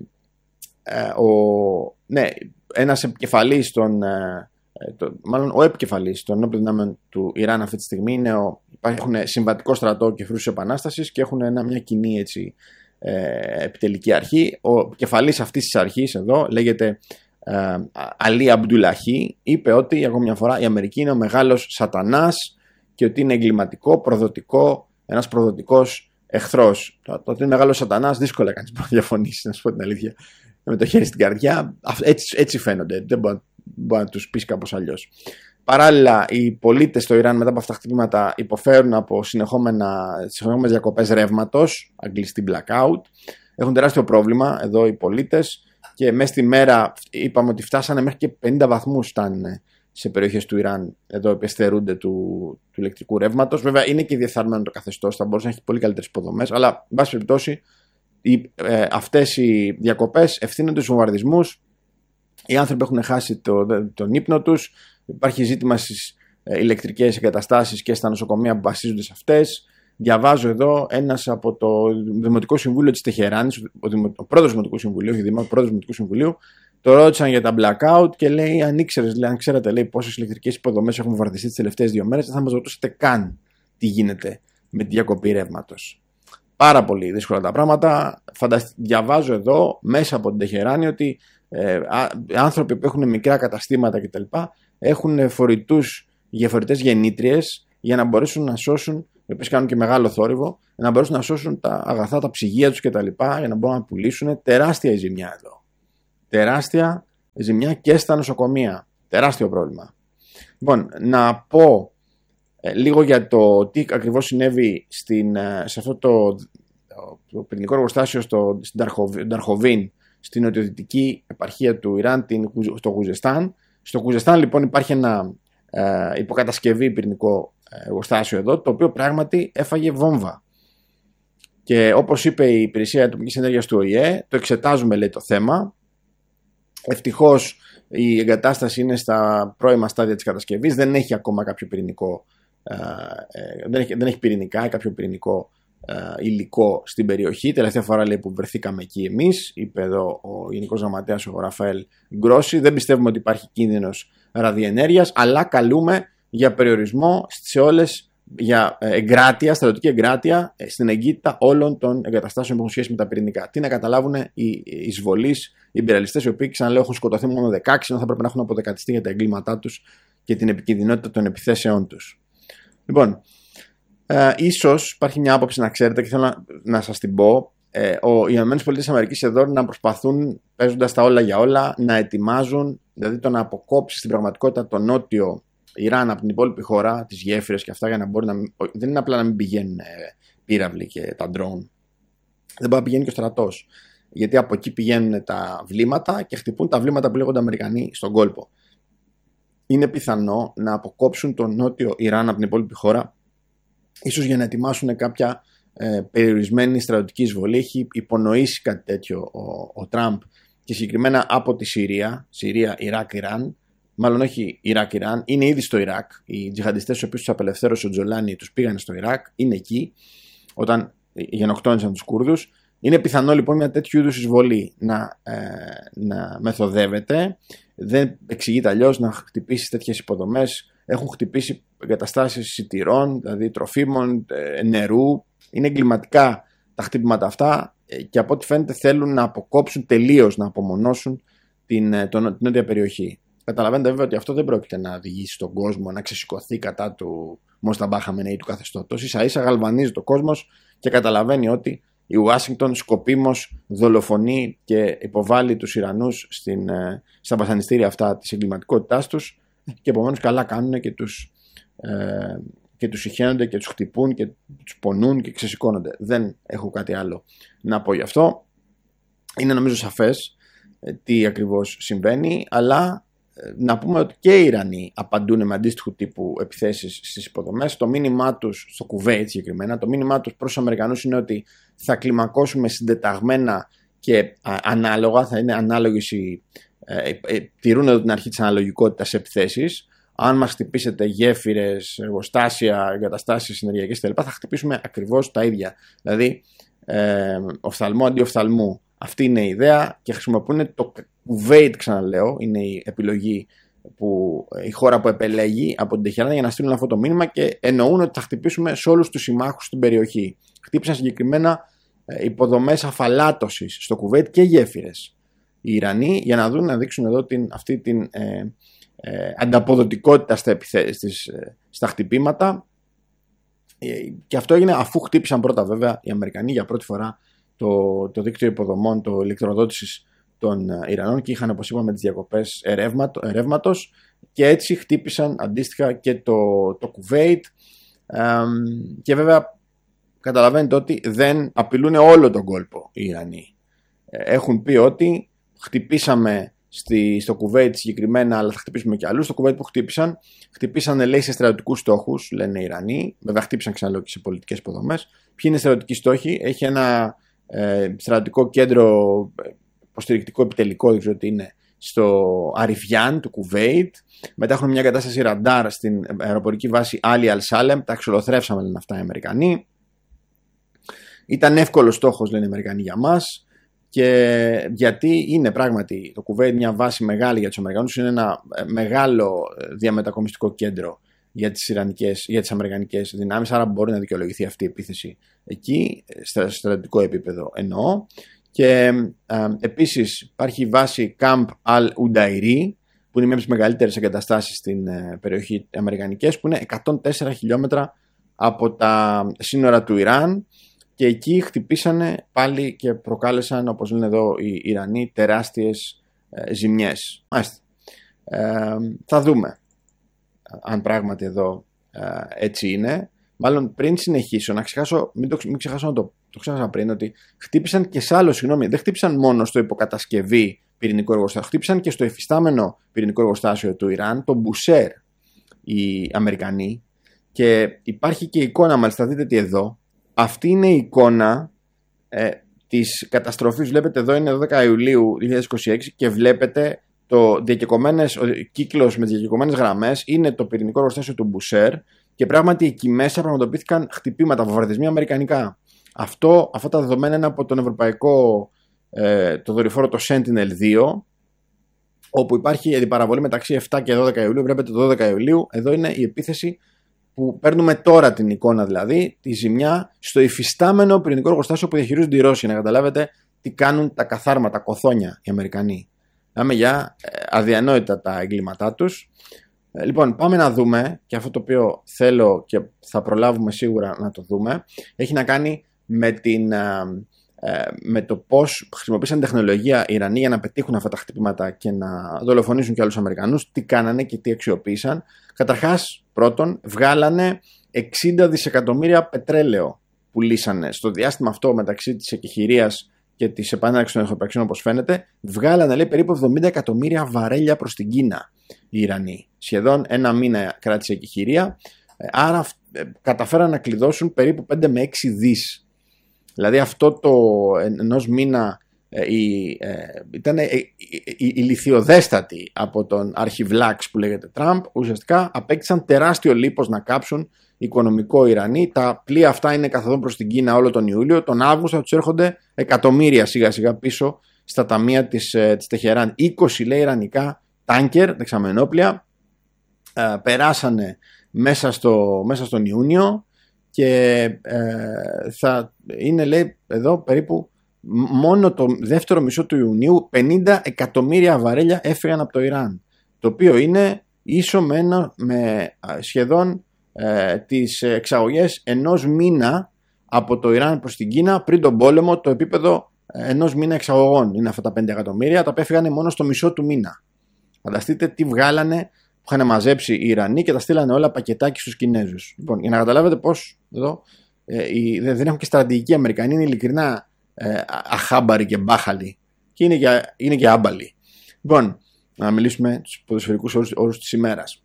ε, ο, ναι, ένας επικεφαλής των... Ε, Το, μάλλον ο επικεφαλής των ενόπλων δυνάμεων του Ιράν αυτή τη στιγμή είναι ο, έχουν συμβατικό στρατό και φρούσεις επανάστασης και έχουν ένα, μια κοινή έτσι, ε, επιτελική αρχή. Ο επικεφαλής αυτής της αρχής εδώ λέγεται ε, Αλί Αμπντουλαχί, είπε ότι για ακόμη μια φορά η Αμερική είναι ο μεγάλος σατανάς και ότι είναι εγκληματικό, προδοτικό, ένας προδοτικός εχθρός. Το, το ότι είναι μεγάλος σατανάς δύσκολα κανείς μπορεί να διαφωνήσει, να σου πω την αλήθεια, με το χέρι στην καρδιά. Έτσι, έτσι φαίνονται, δεν μπορεί μπορεί να τους πεις κάπως αλλιώς. Παράλληλα, οι πολίτες στο Ιράν μετά από αυτά τα χτυπήματα υποφέρουν από συνεχόμενες διακοπές ρεύματος, αγγλιστή blackout. Έχουν τεράστιο πρόβλημα εδώ οι πολίτες και μέσα στη μέρα είπαμε ότι φτάσανε μέχρι και πενήντα βαθμούς φτάνουν σε περιοχές του Ιράν, εδώ επισθερούνται του, του ηλεκτρικού ρεύματος. Βέβαια είναι και διεφθαρμένο το καθεστώς, θα μπορούσε να έχει πολύ καλύτερες υποδομές, αλλά εν πάση περιπτώσει ε, αυτές οι διακοπές ευθύνονται στους βομβαρδισμούς. Οι άνθρωποι έχουν χάσει το, τον ύπνο τους. Υπάρχει ζήτημα στις ε, ηλεκτρικές εγκαταστάσεις και στα νοσοκομεία που βασίζονται σε αυτές. Διαβάζω εδώ ένας από το Δημοτικό Συμβούλιο της Τεχεράνης, ο, Δημο, ο πρόεδρος του Δημοτικού Συμβουλίου, όχι Δημο, ο πρόεδρος του Δημοτικού Συμβουλίου, το ρώτησαν για τα blackout και λέει: Αν ήξερες, λέει, αν ξέρατε, λέει, πόσες ηλεκτρικές υποδομές έχουν βομβαρδιστεί τις τελευταίες δύο μέρες, δεν θα μας ρωτούσατε καν τι γίνεται με τη διακοπή ρεύματος. Πάρα πολύ δύσκολα τα πράγματα. Φαντασ... Διαβάζω εδώ μέσα από την Τεχεράνη ότι ε, άνθρωποι που έχουν μικρά καταστήματα κτλ. Έχουν φορητούς για φορητές γεννήτριες για να μπορέσουν να σώσουν, οι οποίες κάνουν και μεγάλο θόρυβο, να μπορέσουν να σώσουν τα αγαθά, τα ψυγεία τους κτλ. Για να μπορούν να πουλήσουν. Τεράστια η ζημιά εδώ. Τεράστια ζημιά και στα νοσοκομεία. Τεράστιο πρόβλημα. Λοιπόν, να πω ε, λίγο για το τι ακριβώς συνέβη στην, σε αυτό το, το πυρηνικό εργοστάσιο στο, στην Νταρχοβίν, στην νοτιοδυτική επαρχία του Ιράν, την, στο Γουζεστάν. Στο Γουζεστάν λοιπόν υπάρχει ένα ε, υποκατασκευή πυρηνικό εργοστάσιο εδώ, το οποίο πράγματι έφαγε βόμβα. Και όπως είπε η Υπηρεσία Ατομικής Ενέργειας του Ο Η Ε, το εξετάζουμε, λέει, το θέμα. Ευτυχώς η εγκατάσταση είναι στα πρώιμα στάδια της κατασκευής, δεν έχει ακόμα κάποιο πυρηνικό, ε, ε, δεν, έχει, δεν έχει πυρηνικά, κάποιο πυρηνικό ε, υλικό στην περιοχή. Τελευταία φορά, λέει, που βρεθήκαμε εκεί εμείς, είπε εδώ ο Γενικός Γραμματέας ο Ραφαέλ Γκρόσι, δεν πιστεύουμε ότι υπάρχει κίνδυνος ραδιενέργειας, αλλά καλούμε για περιορισμό σε όλες, για εγκράτεια, στρατιωτική εγκράτεια στην εγκύτητα όλων των εγκαταστάσεων που έχουν σχέση με τα πυρηνικά. Τι να καταλάβουν οι εισβολείς, οι ιμπεριαλιστές, οι οποίοι, ξαναλέω, έχουν σκοτωθεί μόνο δεκαέξι, ενώ θα πρέπει να έχουν αποδεκατιστεί για τα εγκλήματά τους και την επικινδυνότητα των επιθέσεών τους. Λοιπόν, ε, ίσως υπάρχει μια άποψη, να ξέρετε, και θέλω να, να σας την πω. Ε, ο, οι ΗΠΑ εδώ να προσπαθούν, παίζοντας τα όλα για όλα, να ετοιμάζουν, δηλαδή το να αποκόψει στην πραγματικότητα το νότιο Ιράν από την υπόλοιπη χώρα, τις γέφυρες και αυτά, για να μπορεί να. Δεν είναι απλά να μην πηγαίνουν πύραυλοι και τα ντρόουν. Δεν μπορεί να πηγαίνει και ο στρατός. Γιατί από εκεί πηγαίνουν τα βλήματα και χτυπούν τα βλήματα που λέγονται Αμερικανοί στον κόλπο. Είναι πιθανό να αποκόψουν το νότιο Ιράν από την υπόλοιπη χώρα, ίσως για να ετοιμάσουν κάποια ε, περιορισμένη στρατιωτική εισβολή. Έχει υπονοήσει κάτι τέτοιο ο, ο Τραμπ, και συγκεκριμένα από τη Συρία, Συρία, Ιράκ, Ιράν. Μάλλον όχι Ιράκ-Ιράν, είναι ήδη στο Ιράκ. Οι τζιχαντιστές, τους οποίους τους απελευθέρωσε ο Τζολάνι, τους πήγαν στο Ιράκ, είναι εκεί, όταν γενοκτόνησαν τους Κούρδους. Είναι πιθανό λοιπόν μια τέτοιου είδους εισβολή να, ε, να μεθοδεύεται. Δεν εξηγείται αλλιώς να χτυπήσει τέτοιες υποδομές. Έχουν χτυπήσει εγκαταστάσεις σιτηρών, δηλαδή τροφίμων, ε, νερού. Είναι εγκληματικά τα χτύπηματα αυτά, ε, και από ό,τι φαίνεται θέλουν να αποκόψουν τελείως, να απομονώσουν την, τον, την νότια περιοχή. Καταλαβαίνετε βέβαια ότι αυτό δεν πρόκειται να οδηγήσει τον κόσμο να ξεσηκωθεί κατά του Μοσταμπά Χαμενεή, του καθεστώτος. Ίσα ίσα γαλβανίζει το κόσμος και καταλαβαίνει ότι η Ουάσιγκτον σκοπίμως δολοφονεί και υποβάλλει τους Ιρανούς στην, στα βασανιστήρια αυτά της εγκληματικότητάς τους, και επομένως καλά κάνουν και τους, ε, και τους συχαίνονται και τους χτυπούν και τους πονούν και ξεσηκώνονται. Δεν έχω κάτι άλλο να πω γι' αυτό. Είναι νομίζω σαφές τι ακριβώς συμβαίνει, αλλά να πούμε ότι και οι Ιρανοί απαντούν με αντίστοιχου τύπου επιθέσεις στις υποδομές. Το μήνυμά τους, στο Κουβέιτ συγκεκριμένα, το μήνυμά τους προς τους Αμερικανούς είναι ότι θα κλιμακώσουμε συντεταγμένα και α, ανάλογα, θα είναι ανάλογες οι. Ε, ε, τηρούν εδώ την αρχή της αναλογικότητας σε επιθέσεις. Αν μας χτυπήσετε γέφυρες, εργοστάσια, εγκαταστάσεις ενεργειακές κτλ., θα χτυπήσουμε ακριβώς τα ίδια. Δηλαδή, ε, οφθαλμό αντί οφθαλμού. Αυτή είναι η ιδέα και χρησιμοποιούν το Κουβέιτ, ξαναλέω, είναι η επιλογή, που, η χώρα που επελέγει από την Τεχεράνη για να στείλουν αυτό το μήνυμα, και εννοούν ότι θα χτυπήσουμε σε όλους τους συμμάχους στην περιοχή. Χτύπησαν συγκεκριμένα υποδομές αφαλάτωσης στο Κουβέιτ και γέφυρες οι Ιρανοί, για να δουν, να δείξουν εδώ την, αυτή την ε, ε, ανταποδοτικότητα στα, επιθέσεις, ε, στα χτυπήματα. Ε, και αυτό έγινε αφού χτύπησαν πρώτα βέβαια οι Αμερικανοί για πρώτη φορά το, το δίκτυο υποδομών, το ηλεκτροδότησης των Ιρανών, και είχαν, όπως είπαμε, τις διακοπές ρεύματος, και έτσι χτύπησαν αντίστοιχα και το, το Κουβέιτ. Ε, και βέβαια καταλαβαίνετε ότι δεν απειλούν όλο τον κόλπο οι Ιρανοί. Έχουν πει ότι χτυπήσαμε στη, στο Κουβέιτ συγκεκριμένα, αλλά θα χτυπήσουμε και αλλού. Στο Κουβέιτ που χτύπησαν, χτυπήσαν, λέει, σε στρατιωτικούς στόχους, λένε οι Ιρανοί. Βέβαια χτύπησαν, ξαναλέω, και σε πολιτικές υποδομές. Ποιοι είναι οι στρατιωτικοί στόχοι? Έχει ένα ε, στρατιωτικό κέντρο υποστηρικτικό επιτελικό, δεν ξέρω τι είναι, στο Αριφιάν του Κουβέιτ. Μετά έχουν μια κατάσταση ραντάρ στην αεροπορική βάση Άλι Αλ-Σάλεμ. Τα εξολοθρεύσαμε, λένε αυτά οι Αμερικανοί. Ήταν εύκολος στόχος, λένε οι Αμερικανοί, για μας. Και γιατί είναι πράγματι το Κουβέιτ μια βάση μεγάλη για τους Αμερικανούς, είναι ένα μεγάλο διαμετακομιστικό κέντρο για τις, Ιρανικές, για τις αμερικανικές δυνάμεις, άρα μπορεί να δικαιολογηθεί αυτή η επίθεση εκεί, στο στρατιωτικό επίπεδο εννοώ. Και ε, επίσης υπάρχει η βάση Camp Al-Udairi, που είναι μια από τις μεγαλύτερες εγκαταστάσεις στην ε, περιοχή αμερικανικές, που είναι εκατόν τέσσερα χιλιόμετρα από τα σύνορα του Ιράν, και εκεί χτυπήσανε πάλι και προκάλεσαν, όπως λένε εδώ οι Ιρανοί, τεράστιες ε, ζημιές. Μάλιστα. Ε, θα δούμε αν πράγματι εδώ ε, έτσι είναι. Μάλλον πριν συνεχίσω, να ξεχάσω, μην, το, μην ξεχάσω να το, το ξέχασα πριν, ότι χτύπησαν και σε άλλο, συγγνώμη, δεν χτύπησαν μόνο στο υποκατασκευή πυρηνικό εργοστάσιο, χτύπησαν και στο εφιστάμενο πυρηνικό εργοστάσιο του Ιράν, το Μπουσέρ, οι Αμερικανοί, και υπάρχει και εικόνα, μάλιστα δείτε τι εδώ, αυτή είναι η εικόνα ε, της καταστροφής, βλέπετε εδώ είναι δώδεκα Ιουλίου δύο χιλιάδες είκοσι έξι και βλέπετε το διακεκομένες, ο κύκλος με τις διακεκομένες γραμμές είναι το πυρηνικό εργοστάσιο του Μπουσέρ, και πράγματι εκεί μέσα πραγματοποιήθηκαν χτυπήματα, βομβαρδισμοί αμερικανικά. Αυτό, αυτά τα δεδομένα είναι από τον ευρωπαϊκό ε, το δορυφόρο το Sentinel δύο, όπου υπάρχει αντιπαραβολή μεταξύ επτά και δώδεκα Ιουλίου. Βλέπετε το δώδεκα Ιουλίου, εδώ είναι η επίθεση που παίρνουμε τώρα την εικόνα, δηλαδή τη ζημιά στο υφιστάμενο πυρηνικό εργοστάσιο που διαχειρίζονται οι Ρώσοι, να καταλάβετε τι κάνουν τα καθάρματα, τα κοθόνια οι Αμερικανοί. Λέμε για αδιανόητα τα εγκλήματά τους. Λοιπόν, πάμε να δούμε, και αυτό το οποίο θέλω και θα προλάβουμε σίγουρα να το δούμε, έχει να κάνει με, την, με το πώς χρησιμοποίησαν τεχνολογία οι Ιρανοί για να πετύχουν αυτά τα χτυπήματα και να δολοφονήσουν και άλλους Αμερικανούς, τι κάνανε και τι αξιοποίησαν. Καταρχάς, πρώτον, βγάλανε εξήντα δισεκατομμύρια πετρέλαιο που λύσανε στο διάστημα αυτό μεταξύ της εκεχηρίας και της επανέναρξης των εχθροπραξιών, όπως φαίνεται. Βγάλανε, λέει, περίπου εβδομήντα εκατομμύρια βαρέλια προς την Κίνα οι Ιρανοί. Σχεδόν ένα μήνα κράτησε η εκεχηρία, άρα καταφέραν να κλειδώσουν περίπου πέντε με έξι δις. Δηλαδή αυτό το ενός μήνα ε, η, ε, ήταν η, η, η λιθιοδέστατη από τον αρχιβλάξ που λέγεται Τραμπ, ουσιαστικά απέκτησαν τεράστιο λίπος να κάψουν οικονομικό Ιρανοί. Τα πλοία αυτά είναι καθοδόν προς την Κίνα όλο τον Ιούλιο. Τον Αύγουστο θα τους έρχονται εκατομμύρια σιγά σιγά πίσω στα ταμεία της, ε, της Τεχεράν. είκοσι, λέει, ιρανικά τάνκερ, δεξαμενόπλια, ε, περάσανε μέσα, στο, μέσα στον Ιούνιο, και ε, θα είναι, λέει, εδώ περίπου μόνο το δεύτερο μισό του Ιουνίου πενήντα εκατομμύρια βαρέλια έφυγαν από το Ιράν, το οποίο είναι ίσο με, ένα, με σχεδόν ε, τις εξαγωγές ενός μήνα από το Ιράν προς την Κίνα πριν τον πόλεμο. Το επίπεδο ενός μήνα εξαγωγών είναι αυτά τα πέντε εκατομμύρια, τα οποία έφυγαν μόνο στο μισό του μήνα. Φανταστείτε τι βγάλανε που είχαν μαζέψει οι Ιρανοί και τα στείλανε όλα πακετάκι στους Κινέζους. Λοιπόν, για να καταλάβετε πώς εδώ ε, οι, δεν έχουν και στρατηγική Αμερικανοί, είναι ειλικρινά ε, αχάμπαροι και μπάχαλοι, και είναι και, είναι και άμπαλοι. Λοιπόν, να μιλήσουμε τους ποδοσφαιρικούς όρους, όρους της ημέρας.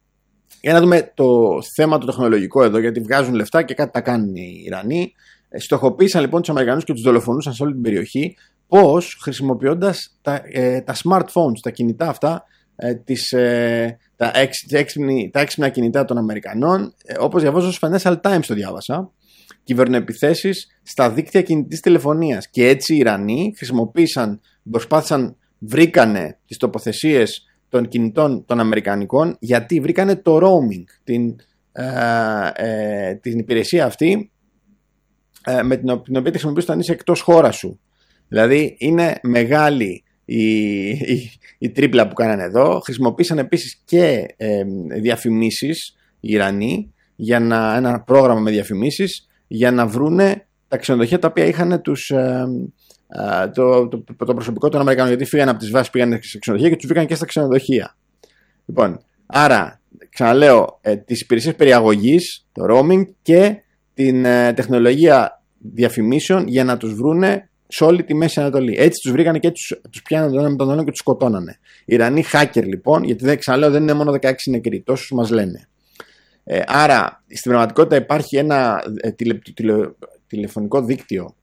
Για να δούμε το θέμα το τεχνολογικό εδώ, γιατί βγάζουν λεφτά και κάτι τα κάνουν οι Ιρανοί. Στοχοποίησαν λοιπόν τους Αμερικανούς και τους δολοφονούσαν σε όλη την περιοχή. Πώς? Χρησιμοποιώντας τα, ε, τα smartphones, τα κινητά αυτά, ε, τις, ε, τα, εξ, έξυπνη, τα έξυπνα κινητά των Αμερικανών, ε, όπως διαβάζω στο Financial Times το διάβασα, κυβερνοεπιθέσεις στα δίκτυα κινητής τηλεφωνίας. Και έτσι οι Ιρανοί χρησιμοποίησαν, προσπάθησαν, βρήκανε τις τοποθεσίες των κινητών των Αμερικανικών, γιατί βρήκανε το roaming, την, ε, ε, την υπηρεσία αυτή, ε, με την, την οποία τη χρησιμοποιείς όταν είσαι εκτός χώρα σου. Δηλαδή είναι μεγάλη η, η, η τρίπλα που κάνανε εδώ. Χρησιμοποίησαν επίσης και ε, διαφημίσεις οι Ιρανοί, για να, ένα πρόγραμμα με διαφημίσεις για να βρούνε τα ξενοδοχεία τα οποία είχαν τους, ε, ε, το, το, το, το προσωπικό των Αμερικανών, γιατί φύγανε από τις βάσεις, πήγανε σε ξενοδοχεία και τους βρήκαν και στα ξενοδοχεία. Λοιπόν, άρα ξαναλέω, ε, τις υπηρεσίες περιαγωγής, το roaming και την ε, τεχνολογία διαφημίσεων για να τους βρούνε σε όλη τη Μέση Ανατολή. Έτσι τους βρήκανε και τους, τους πιάνανε τον ένα με τον άλλο και τους σκοτώνανε. Οι Ιρανοί hacker λοιπόν, γιατί δεν, ξαναλέω, δεν είναι μόνο δεκαέξι νεκροί, τόσους μας λένε. Ε, άρα στην πραγματικότητα υπάρχει ένα ε, τηλε, τηλε, τηλεφωνικό δίκτυο,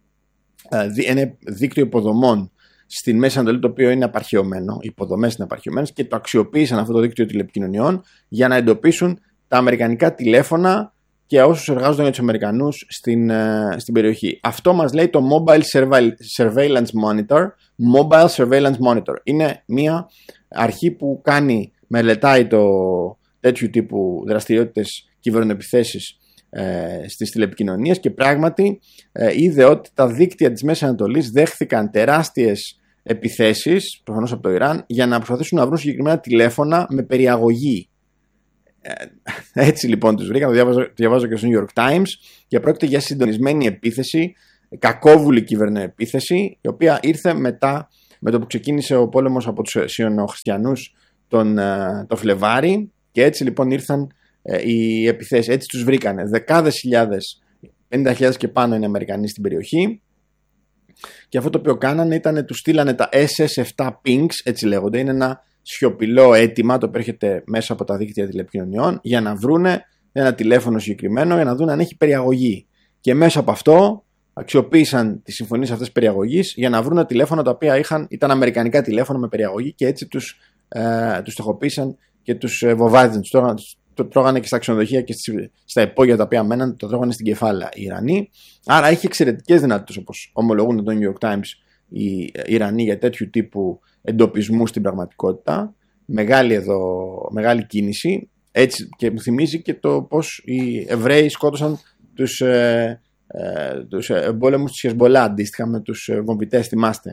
ε, δι, ένα δίκτυο υποδομών στην Μέση Ανατολή, το οποίο είναι απαρχαιωμένο, οι υποδομές είναι απαρχαιωμένες, και το αξιοποίησαν αυτό το δίκτυο τηλεπικοινωνιών για να εντοπίσουν τα αμερικανικά τηλέφωνα και όσους εργάζονται για τους Αμερικανούς στην, uh, στην περιοχή. Αυτό μας λέει το Mobile Surveillance Monitor. Mobile Surveillance Monitor. Είναι μια αρχή που κάνει, μελετάει το τέτοιου τύπου δραστηριότητες κυβερνοεπιθέσεις ε, στις τηλεπικοινωνίες και πράγματι ε, είδε ότι τα δίκτυα της Μέσης Ανατολής δέχθηκαν τεράστιες επιθέσεις, προφανώς από το Ιράν, για να προσπαθήσουν να βρουν συγκεκριμένα τηλέφωνα με περιαγωγή. Ε, έτσι λοιπόν τους βρήκα, το διαβάζω, το διαβάζω και στο New York Times, και πρόκειται για συντονισμένη επίθεση, κακόβουλη κυβερνοεπίθεση, η οποία ήρθε μετά με το που ξεκίνησε ο πόλεμος από τους Σιωνοχριστιανούς τον, το Φλεβάρι, και έτσι λοιπόν ήρθαν ε, οι επιθέσεις. Έτσι τους βρήκανε δεκάδες χιλιάδες, πενήντα χιλιάδες και πάνω είναι Αμερικανοί στην περιοχή, και αυτό το οποίο κάνανε ήταν τους στείλανε τα ες ες επτά Pings, έτσι λέγονται, είναι ένα σιωπηλό αίτημα το οποίο έρχεται μέσα από τα δίκτυα τηλεπικοινωνιών για να βρούνε ένα τηλέφωνο συγκεκριμένο, για να δουν αν έχει περιαγωγή, και μέσα από αυτό αξιοποίησαν τις συμφωνίες αυτές περιαγωγής για να βρουν τηλέφωνα τα οποία είχαν, ήταν αμερικανικά τηλέφωνα με περιαγωγή, και έτσι τους, ε, τους στοχοποίησαν και τους ε, βοβάδιζαν, τους τρώγανε, το τρώγανε και στα ξενοδοχεία και στις, στα υπόγεια τα οποία μέναν, το τρώγανε στην κεφάλα οι Ιρανοί. Άρα έχει εξαιρετικές δυνατότητες, όπως ομολογούν το New York Times οι Ιρανοί, για τέτοιου τύπου εντοπισμού στην πραγματικότητα. Μεγάλη εδώ, μεγάλη κίνηση. Έτσι, και μου θυμίζει και το πώς οι Εβραίοι σκότωσαν τους, ε, ε, τους εμπόλεμους της Χεσμολά, αντίστοιχα με τους βομβιτές, θυμάστε.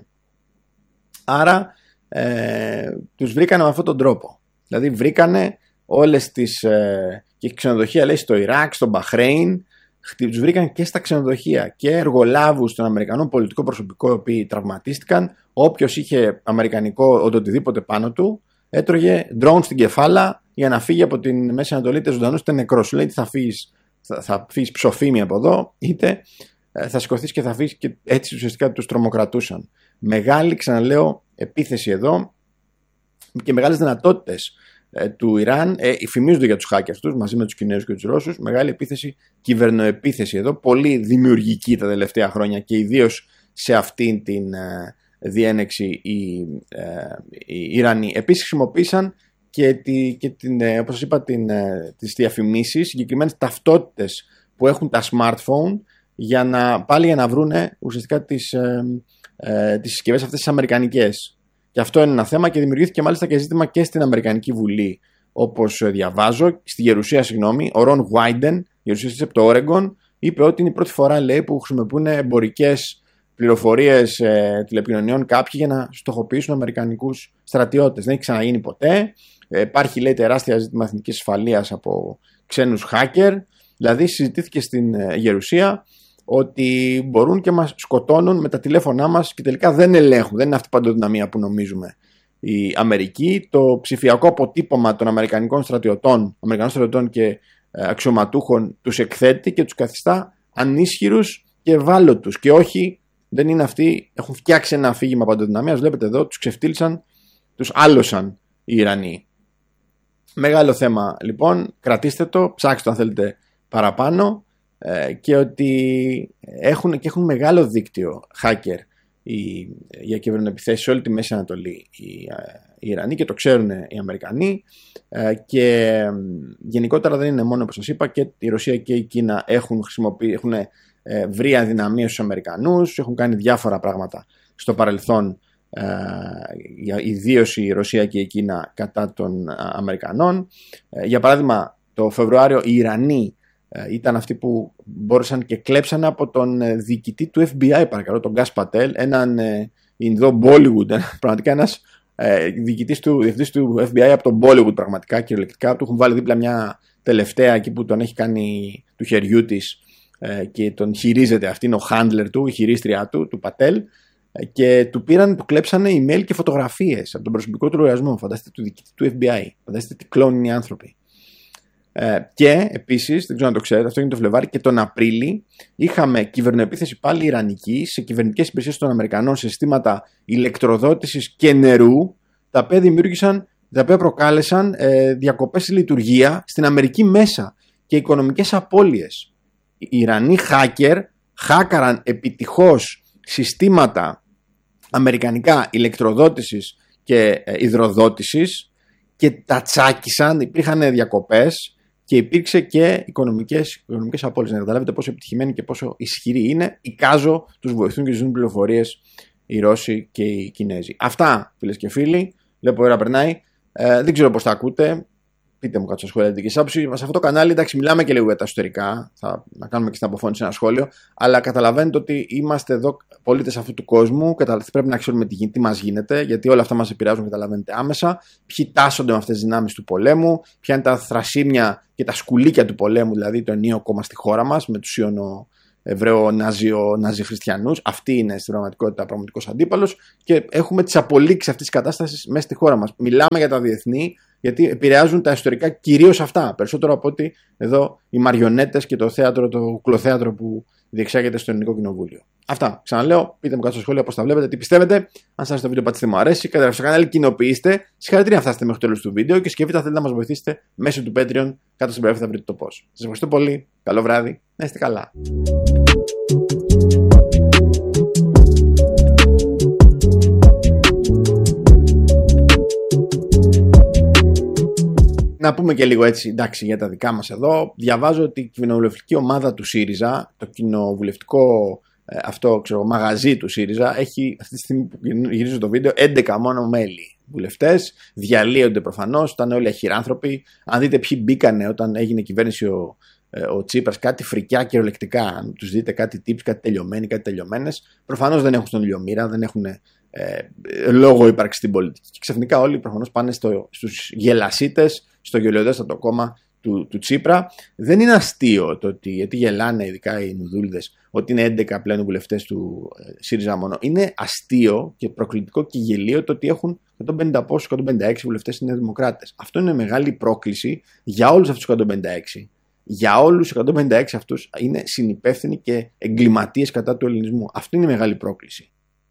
Άρα ε, τους βρήκανε με αυτόν τον τρόπο. Δηλαδή βρήκανε όλες τις ε, και ξενοδοχεία, λέει, στο Ιράκ, στο Μπαχρέιν, τους βρήκαν και στα ξενοδοχεία, και εργολάβους των Αμερικανών πολιτικό προσωπικό, οι οποίοι τραυματίστηκαν. Όποιος είχε αμερικανικό οτιδήποτε πάνω του έτρωγε drone στην κεφάλα για να φύγει από την Μέση Ανατολή, είτε ζωντανός είτε νεκρός. Σου λέει, θα φύγεις, θα, θα φύγεις ψοφίμι από εδώ, είτε ε, θα σηκωθείς και θα φύγεις, και έτσι ουσιαστικά τους τρομοκρατούσαν. Μεγάλη, ξαναλέω, επίθεση εδώ, και μεγάλες δυνατότητες ε, του Ιράν, ε, φημίζονται για τους hackers τους μαζί με τους Κινέζους και τους Ρώσους. Μεγάλη επίθεση, κυβερνοεπίθεση εδώ, πολύ δημιουργική τα τελευταία χρόνια, και ιδίως σε αυτήν την ε, διένεξη οι, ε, οι Ιρανοί. Επίσης χρησιμοποίησαν και, τη, και την, ε, όπως σας είπα, την, ε, τις διαφημίσεις, συγκεκριμένες ταυτότητες που έχουν τα smartphone, για να, πάλι για να βρούνε ουσιαστικά τις, ε, ε, τις συσκευές αυτές τις αμερικανικές. Και αυτό είναι ένα θέμα, και δημιουργήθηκε μάλιστα και ζήτημα και στην Αμερικανική Βουλή, όπως διαβάζω, στη Γερουσία, συγγνώμη. Ο Ρον Γουάιντεν, γερουσιαστής από το Όρεγκον, είπε ότι είναι η πρώτη φορά, λέει, που χρησιμοποιούν εμπορικές πληροφορίες ε, τηλεπικοινωνιών κάποιοι για να στοχοποιήσουν αμερικανικούς στρατιώτες. Δεν έχει ξαναγίνει ποτέ. Ε, υπάρχει, λέει, τεράστια ζήτημα εθνικής ασφαλείας από ξένους hacker. Δηλαδή συζητήθηκε στην ε, Γερουσία ότι μπορούν και μας σκοτώνουν με τα τηλέφωνά μας, και τελικά δεν ελέγχουν. Δεν είναι αυτή η παντοδυναμία που νομίζουμε η Αμερική. Το ψηφιακό αποτύπωμα των Αμερικανικών στρατιωτών, Αμερικανών στρατιωτών και αξιωματούχων τους εκθέτει και τους καθιστά ανίσχυρους και ευάλωτους. Και όχι, δεν είναι αυτοί, έχουν φτιάξει ένα αφήγημα παντοδυναμίας. Βλέπετε εδώ, τους ξεφτύλισαν, τους άλωσαν οι Ιρανοί. Μεγάλο θέμα λοιπόν, κρατήστε το, ψάξτε το αν θέλετε παραπάνω. Και ότι έχουν, και έχουν μεγάλο δίκτυο hacker οι, για κυβερνοεπιθέσεις σε όλη τη Μέση Ανατολή οι, οι Ιρανοί, και το ξέρουν οι Αμερικανοί, και γενικότερα δεν είναι μόνο, όπως σας είπα, και η Ρωσία και η Κίνα έχουν, έχουν βρει αδυναμίες στους Αμερικανούς, έχουν κάνει διάφορα πράγματα στο παρελθόν, ιδίως η Ρωσία και η Κίνα κατά των Αμερικανών. Για παράδειγμα, το Φεβρουάριο οι Ιρανοί ήταν αυτοί που μπόρεσαν και κλέψαν από τον διοικητή του εφ μπι άι, παρακαλώ, τον Γκάς Πατέλ, έναν Ινδό Bollywood, πραγματικά ένας διοικητής του, διευθυντής του εφ μπι άι από τον Bollywood, πραγματικά κυριολεκτικά. Του έχουν βάλει δίπλα μια τελευταία εκεί που τον έχει κάνει του χεριού της και τον χειρίζεται. Αυτή είναι ο handler του, η χειρίστρια του, του Πατέλ, και του πήραν, του κλέψανε email και φωτογραφίες από τον προσωπικό του λογαριασμό. Φανταστείτε, του διοικητή του εφ μπι άι. Φανταστείτε τι κλόν είναι οι άνθρωποι. Ε, και επίσης, δεν ξέρω αν το ξέρετε, αυτό είναι το Φλεβάρι, και τον Απρίλη είχαμε κυβερνοεπίθεση πάλι ιρανική σε κυβερνητικές υπηρεσίες των Αμερικανών, σε συστήματα ηλεκτροδότησης και νερού, τα οποία δημιούργησαν, τα οποία προκάλεσαν ε, διακοπές στη λειτουργία στην Αμερική μέσα και οικονομικές απώλειες. Οι Ιρανοί hacker χάκαραν επιτυχώς συστήματα αμερικανικά ηλεκτροδότησης και ε, υδροδότησης, και τα τσάκισαν, υπήρχαν διακοπές και υπήρξε και οικονομικές, οικονομικές απώλειες. Να καταλάβετε πόσο επιτυχημένοι και πόσο ισχυροί είναι. Εικάζω, τους βοηθούν και τους δίνουν πληροφορίες οι Ρώσοι και οι Κινέζοι. Αυτά, φίλες και φίλοι. Βλέπω ώρα περνάει. Ε, δεν ξέρω πώς τα ακούτε. πείτε μου κάτω στα σχόλια τη δική σας άποψη. Σε αυτό το κανάλι, εντάξει, μιλάμε και λίγο για τα εσωτερικά. Θα να κάνουμε και στην αποφώνηση ένα σχόλιο. Αλλά καταλαβαίνετε ότι είμαστε εδώ πολίτες αυτού του κόσμου. Πρέπει να ξέρουμε τι μας γίνεται, γιατί όλα αυτά μας επηρεάζουν, καταλαβαίνετε άμεσα. Ποιοι τάσσονται με αυτές τις δυνάμεις του πολέμου, ποια είναι τα θρασίμια και τα σκουλίκια του πολέμου, δηλαδή το ενίο κόμμα στη χώρα μας, με τους Ιωνο. Εβραίο Ναζι Χριστιανούς. Αυτή είναι στην πραγματικότητα πραγματικός αντίπαλος και έχουμε τις απολύξεις αυτής της κατάστασης μέσα στη χώρα μας. Μιλάμε για τα διεθνή, γιατί επηρεάζουν τα ιστορικά κυρίως αυτά. Περισσότερο από ότι εδώ οι μαριονέτες και το θέατρο, το κουκλοθέατρο που διεξάγεται στο Ελληνικό Κοινοβούλιο. Αυτά. Ξαναλέω, πείτε μου κάτω στα σχόλια πώς τα βλέπετε, τι πιστεύετε. Αν σας άρεσε το βίντεο, πατήστε μου αρέσει. Καταγραφείτε στο κανάλι, κοινοποιήστε. Συγχαρητήρια αν φτάσετε μέχρι το τέλος του βίντεο και σκεφτείτε αν θέλετε να μας βοηθήσετε μέσω του Patreon. Κάτω στην περιγραφή θα βρείτε το πώς. Σας ευχαριστώ πολύ. Καλό βράδυ. Να είστε καλά. Να πούμε και λίγο έτσι, εντάξει, για τα δικά μας εδώ. Διαβάζω ότι η κοινοβουλευτική ομάδα του ΣΥΡΙΖΑ, το κοινοβουλευτικό ε, αυτό ξέρω, μαγαζί του ΣΥΡΙΖΑ, έχει αυτή τη στιγμή που γυρίζω το βίντεο έντεκα μόνο μέλη βουλευτές. Διαλύονται προφανώς, ήταν όλοι αχυράνθρωποι. Αν δείτε ποιοι μπήκανε όταν έγινε κυβέρνηση ο, ε, ο Τσίπρας, κάτι φρικιά κυριολεκτικά. Αν τους δείτε κάτι tips, κάτι τελειωμένοι, κάτι τελειωμένες, προφανώς δεν έχουν στον ηλιομήρα, δεν έχουν. Ε, λόγο ύπαρξη στην πολιτική. Και ξαφνικά όλοι προφανώς πάνε στο, στους γελασίτες, στο γελιοδέστατο κόμμα του, του Τσίπρα. Δεν είναι αστείο το ότι, γιατί γελάνε ειδικά οι νουδούλιδες, ότι είναι έντεκα πλέον βουλευτές του ε, ΣΥΡΙΖΑ μόνο. Είναι αστείο και προκλητικό και γελίο το ότι έχουν εκατόν πενήντα πόσους, εκατόν πενήντα έξι βουλευτές είναι δημοκράτες. Αυτό είναι μεγάλη πρόκληση για όλους αυτούς τους εκατόν πενήντα έξι. Για όλους τους εκατόν πενήντα έξι αυτούς είναι συνυπεύθυνοι και εγκληματίες κατά του ελληνισμού. Αυτό είναι μεγάλη πρόκληση.